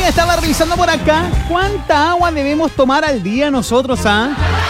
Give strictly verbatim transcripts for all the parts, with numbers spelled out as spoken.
Oye, estaba revisando por acá cuánta agua debemos tomar al día nosotros, ¿ah?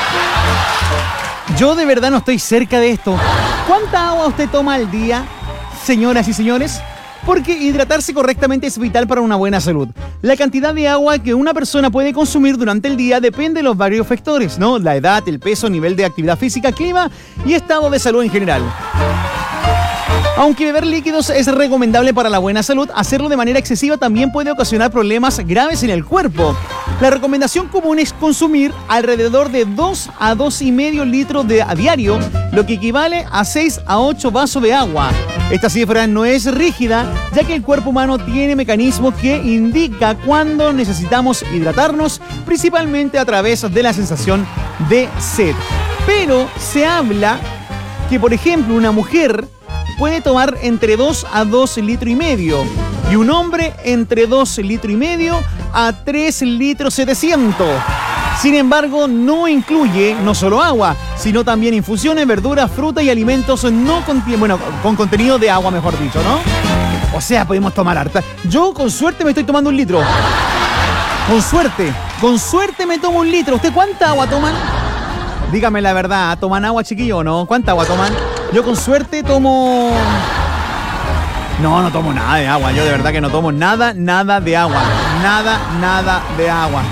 Yo de verdad no estoy cerca de esto. ¿Cuánta agua usted toma al día, señoras y señores? Porque hidratarse correctamente es vital para una buena salud. La cantidad de agua que una persona puede consumir durante el día depende de los varios factores, ¿no? La edad, el peso, nivel de actividad física, clima y estado de salud en general. Aunque beber líquidos es recomendable para la buena salud, hacerlo de manera excesiva también puede ocasionar problemas graves en el cuerpo. La recomendación común es consumir alrededor de dos a dos y medio litros de, a diario, lo que equivale a seis a ocho vasos de agua. Esta cifra no es rígida, ya que el cuerpo humano tiene mecanismos que indican cuándo necesitamos hidratarnos, principalmente a través de la sensación de sed. Pero se habla que, por ejemplo, una mujer puede tomar entre dos a dos litros y medio y un hombre entre dos litros y medio a tres litros setecientos. Sin embargo, no incluye no solo agua, sino también infusiones, verduras, frutas y alimentos no con, bueno, con contenido de agua, mejor dicho, ¿no? O sea, podemos tomar harta. Yo con suerte me estoy tomando un litro. Con suerte, con suerte me tomo un litro. ¿Usted cuánta agua toman? Dígame la verdad, ¿toman agua, chiquillo, o no? ¿Cuánta agua toman? Yo con suerte tomo... No, no tomo nada de agua. Yo de verdad que no tomo nada, nada de agua. Nada, nada de agua.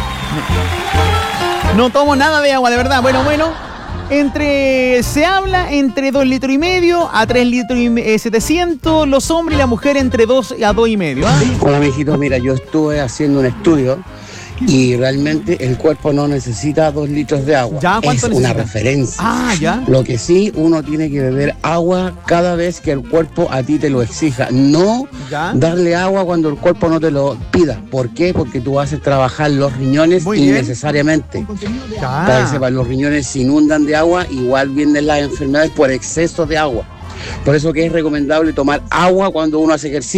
No, no tomo nada de agua, de verdad. Bueno, bueno. Entre... Se habla entre dos litros y medio a tres litros y eh, setecientos. Los hombres y la mujer entre dos a dos y medio. ¿Ah? Hola, mijito. Mira, yo estuve haciendo un estudio y realmente el cuerpo no necesita dos litros de agua. ¿Ya? ¿Cuánto es necesita? Una referencia. Ah, ya. Lo que sí, uno tiene que beber agua cada vez que el cuerpo a ti te lo exija. No ¿Ya? darle agua cuando el cuerpo no te lo pida. ¿Por qué? Porque tú haces trabajar los riñones Muy bien. innecesariamente. Ya. Para que sepan, los riñones se inundan de agua, igual vienen las enfermedades por exceso de agua. Por eso que es recomendable tomar agua cuando uno hace ejercicio.